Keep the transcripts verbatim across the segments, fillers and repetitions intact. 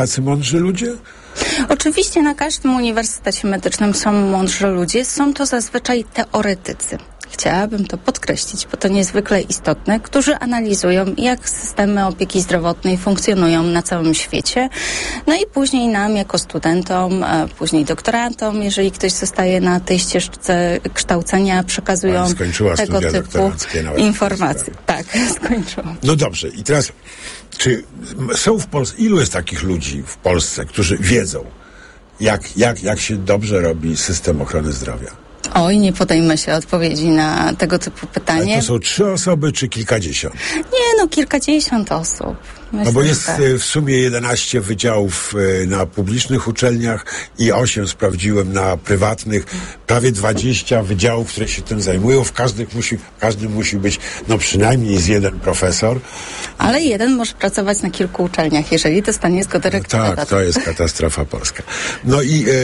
tacy mądrzy ludzie? Oczywiście na każdym uniwersytecie medycznym są mądrzy ludzie. Są to zazwyczaj teoretycy. Chciałabym to podkreślić, bo to niezwykle istotne, którzy analizują, jak systemy opieki zdrowotnej funkcjonują na całym świecie. No i później nam, jako studentom, a później doktorantom, jeżeli ktoś zostaje na tej ścieżce kształcenia, przekazują tego typu informacje. Tak, skończyłam. No dobrze, i teraz, czy są w Polsce, ilu jest takich ludzi w Polsce, którzy wiedzą, jak, jak, jak się dobrze robi system ochrony zdrowia? Oj, nie podejmę się odpowiedzi na tego typu pytanie. Ale to są trzy osoby czy kilkadziesiąt? Nie, no kilkadziesiąt osób. Myślę, no bo jest tak. w sumie jedenaście wydziałów na publicznych uczelniach i osiem sprawdziłem na prywatnych. Prawie dwadzieścia wydziałów, które się tym zajmują. W każdym musi, w każdym musi być no przynajmniej z jeden profesor. Ale jeden może pracować na kilku uczelniach, jeżeli dostanie zgodę rektora. No tak, to jest katastrofa polska. No i e,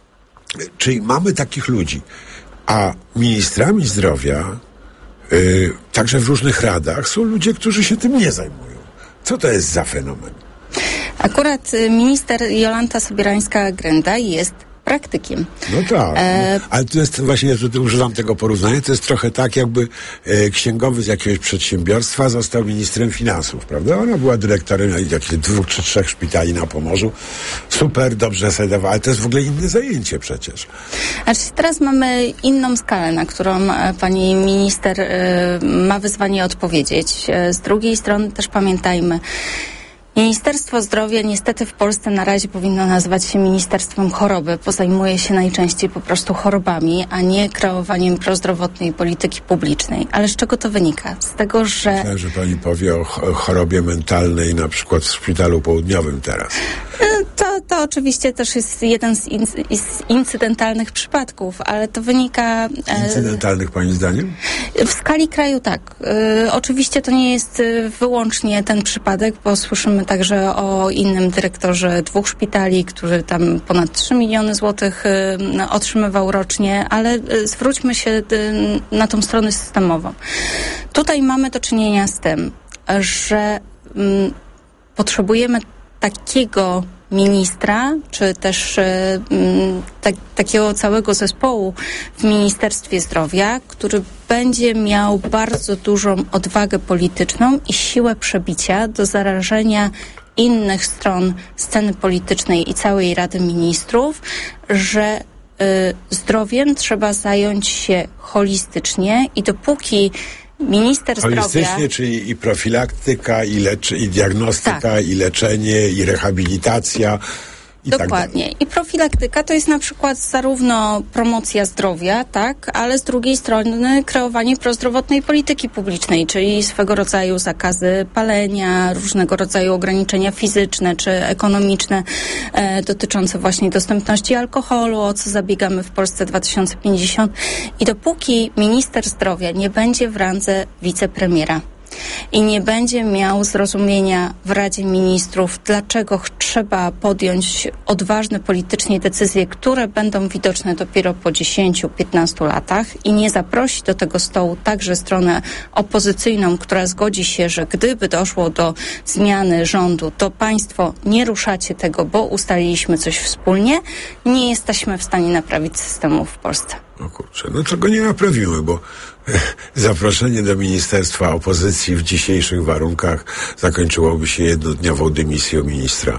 czyli mamy takich ludzi. A ministrami zdrowia, yy, także w różnych radach, są ludzie, którzy się tym nie zajmują. Co to jest za fenomen? Akurat minister Jolanta Sobierańska-Grenda jest praktykiem. No tak, e... no, ale to jest właśnie, ja tutaj używam tego porównania, to jest trochę tak, jakby e, księgowy z jakiegoś przedsiębiorstwa został ministrem finansów, prawda? Ona była dyrektorem jakichś dwóch czy trzech szpitali na Pomorzu. Super, dobrze sobie dawała, ale to jest w ogóle inne zajęcie przecież. Znaczy teraz mamy inną skalę, na którą pani minister e, ma wyzwanie odpowiedzieć. E, z drugiej strony też pamiętajmy, Ministerstwo Zdrowia niestety w Polsce na razie powinno nazywać się Ministerstwem Choroby, bo zajmuje się najczęściej po prostu chorobami, a nie kreowaniem prozdrowotnej polityki publicznej. Ale z czego to wynika? Z tego, że... Myślałem, że pani powie o chorobie mentalnej na przykład w Szpitalu Południowym teraz. To, to oczywiście też jest jeden z, in, z incydentalnych przypadków, ale to wynika... Incydentalnych pani zdaniem? W skali kraju tak. E, oczywiście to nie jest wyłącznie ten przypadek, bo słyszymy także o innym dyrektorze dwóch szpitali, który tam ponad trzy miliony złotych e, otrzymywał rocznie, ale e, zwróćmy się e, na tą stronę systemową. Tutaj mamy do czynienia z tym, że m, potrzebujemy takiego ministra, czy też y, tak, takiego całego zespołu w Ministerstwie Zdrowia, który będzie miał bardzo dużą odwagę polityczną i siłę przebicia do zarażenia innych stron sceny politycznej i całej Rady Ministrów, że y, zdrowiem trzeba zająć się holistycznie i dopóki minister zdrowia... Holistycznie, czyli i profilaktyka, i, leczy, i diagnostyka, tak. i leczenie, i rehabilitacja. I Dokładnie. Tak I profilaktyka to jest na przykład zarówno promocja zdrowia, tak, ale z drugiej strony kreowanie prozdrowotnej polityki publicznej, czyli swego rodzaju zakazy palenia, różnego rodzaju ograniczenia fizyczne czy ekonomiczne e, dotyczące właśnie dostępności alkoholu, o co zabiegamy w Polsce dwa tysiące pięćdziesiąt. I dopóki minister zdrowia nie będzie w randze wicepremiera i nie będzie miał zrozumienia w Radzie Ministrów, dlaczego trzeba podjąć odważne politycznie decyzje, które będą widoczne dopiero po dziesięciu piętnastu latach i nie zaprosi do tego stołu także stronę opozycyjną, która zgodzi się, że gdyby doszło do zmiany rządu, to państwo nie ruszacie tego, bo ustaliliśmy coś wspólnie, nie jesteśmy w stanie naprawić systemu w Polsce. No kurczę, no czego nie naprawimy, bo zaproszenie do ministerstwa opozycji w dzisiejszych warunkach zakończyłoby się jednodniową dymisją ministra.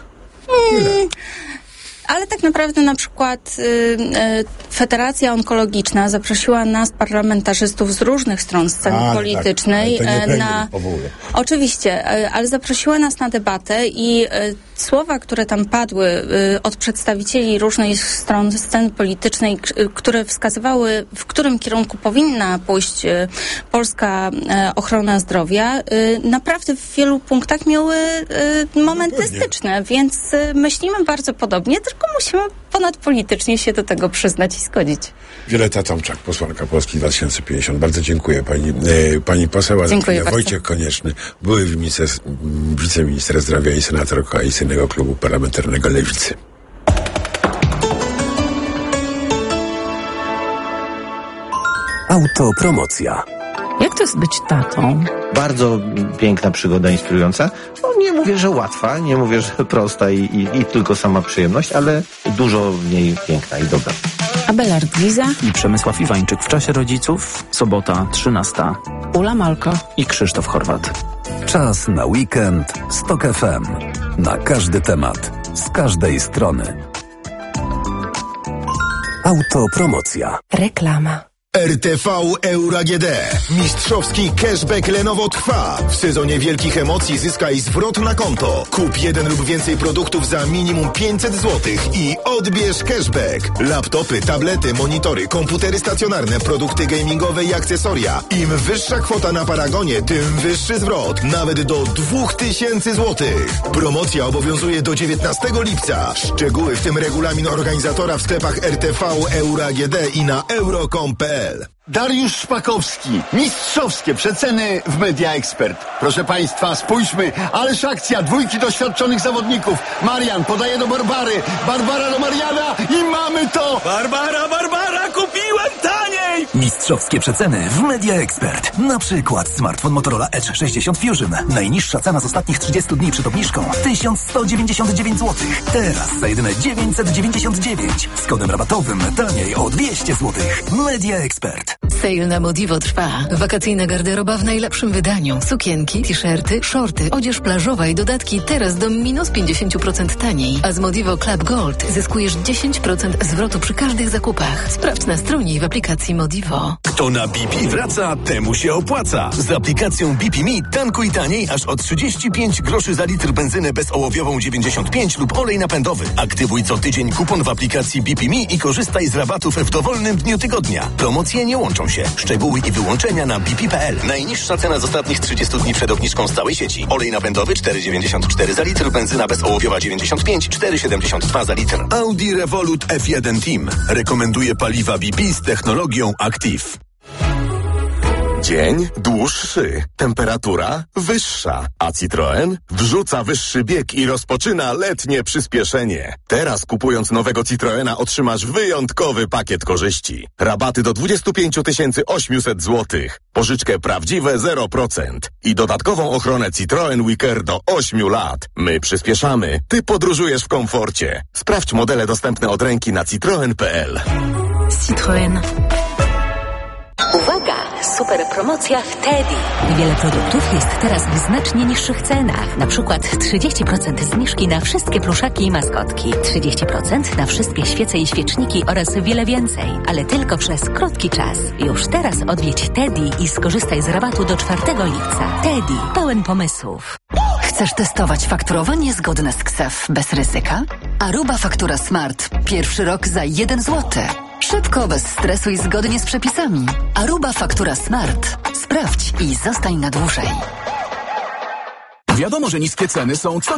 Hmm. Ale tak naprawdę na przykład y, y, Federacja Onkologiczna zaprosiła nas, parlamentarzystów z różnych stron sceny A, politycznej tak, ale to nie na... powołuje. Oczywiście, y, ale zaprosiła nas na debatę i y, słowa, które tam padły y, od przedstawicieli różnych stron sceny politycznej, k- które wskazywały, w którym kierunku powinna pójść y, polska y, ochrona zdrowia, y, naprawdę w wielu punktach miały y, momenty No, styczne, więc y, myślimy bardzo podobnie, tylko musimy ponadpolitycznie się do tego przyznać i zgodzić. Wioletta Tomczak, posłanka Polski dwa tysiące pięćdziesiąt. Bardzo dziękuję pani, e, pani poseł. A dziękuję bardzo. Wojciech Konieczny, były wice, wiceminister zdrowia i senator Koalicyjnego Klubu Parlamentarnego Lewicy. Autopromocja. Jak to jest być tatą? Bardzo piękna przygoda, inspirująca. No, nie mówię, że łatwa, nie mówię, że prosta i, i, i tylko sama przyjemność, ale dużo w niej piękna i dobra. Abelard Giza i Przemysław Iwańczyk w czasie rodziców. Sobota trzynasta. Ula Malko i Krzysztof Chorwat. Czas na weekend z Tok F M. Na każdy temat, z każdej strony. Autopromocja. Reklama. R T V Euro A G D. Mistrzowski cashback Lenovo trwa. W sezonie wielkich emocji zyskaj zwrot na konto. Kup jeden lub więcej produktów za minimum pięćset złotych i odbierz cashback. Laptopy, tablety, monitory, komputery stacjonarne, produkty gamingowe i akcesoria. Im wyższa kwota na Paragonie, tym wyższy zwrot. Nawet do dwóch tysięcy złotych. Promocja obowiązuje do dziewiętnastego lipca. Szczegóły, w tym regulamin organizatora w sklepach R T V Euro A G D i na euro kropka com kropka p l. Dariusz Szpakowski. Mistrzowskie przeceny w Media Expert. Proszę Państwa, spójrzmy. Ależ akcja dwójki doświadczonych zawodników. Marian podaje do Barbary. Barbara do Mariana i mamy to! Barbara, Barbara, kupiłem taniej! Mistrzowskie przeceny w Media Expert. Na przykład smartfon Motorola Edge sześćdziesiąt Fusion. Najniższa cena z ostatnich trzydziestu dni przed obniżką tysiąc sto dziewięćdziesiąt dziewięć złotych. Teraz za jedyne dziewięćset dziewięćdziesiąt dziewięć. Z kodem rabatowym taniej o dwieście złotych. Media Expert. Sale na Modivo trwa. Wakacyjna garderoba w najlepszym wydaniu. Sukienki, t-shirty, shorty, odzież plażowa i dodatki teraz do minus pięćdziesiąt procent taniej. A z Modivo Club Gold zyskujesz dziesięć procent zwrotu przy każdych zakupach. Sprawdź na stronie i w aplikacji Modivo. Kto na B P wraca, temu się opłaca. Z aplikacją B P Me tankuj taniej aż o trzydzieści pięć groszy za litr benzynę bezołowiową dziewięćdziesiąt pięć lub olej napędowy. Aktywuj co tydzień kupon w aplikacji B P Me i korzystaj z rabatów w dowolnym dniu tygodnia. Promocje nie łączą się. Szczegóły i wyłączenia na b p kropka p l. Najniższa cena z ostatnich trzydziestu dni przed obniżką z całej sieci. Olej napędowy cztery dziewięćdziesiąt cztery za litr, benzyna bezołowiowa dziewięćdziesiąt pięć, cztery siedemdziesiąt dwa za litr. Audi Revolut F jeden Team rekomenduje paliwa B P z technologią Active. Dzień dłuższy, temperatura wyższa, a Citroen wrzuca wyższy bieg i rozpoczyna letnie przyspieszenie. Teraz kupując nowego Citroena otrzymasz wyjątkowy pakiet korzyści. Rabaty do dwadzieścia pięć tysięcy osiemset złotych, pożyczkę prawdziwe zero procent i dodatkową ochronę Citroen Wicker do ośmiu lat. My przyspieszamy, ty podróżujesz w komforcie. Sprawdź modele dostępne od ręki na citroen kropka p l. Citroen. Uwaga! Super promocja w Teddy. Wiele produktów jest teraz w znacznie niższych cenach. Na przykład trzydzieści procent zniżki na wszystkie pluszaki i maskotki. trzydzieści procent na wszystkie świece i świeczniki oraz wiele więcej. Ale tylko przez krótki czas. Już teraz odwiedź Teddy i skorzystaj z rabatu do czwartego lipca. Teddy. Pełen pomysłów. Chcesz testować fakturowanie zgodne z K S E F bez ryzyka? Aruba Faktura Smart. Pierwszy rok za jeden złoty. Szybko, bez stresu i zgodnie z przepisami. Aruba Faktura Smart. Sprawdź i zostań na dłużej. Wiadomo, że niskie ceny są